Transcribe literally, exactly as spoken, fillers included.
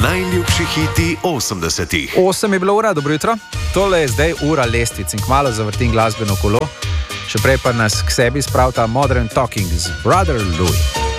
Najljubši hiti osemdesetih. osem je bila ura, dobro jutro. Tole je zdaj ura lestvic in kmalu zavrtim glasbeno kolo. Še prej pa nas k sebi spravta Modern Talking z Brother Louis.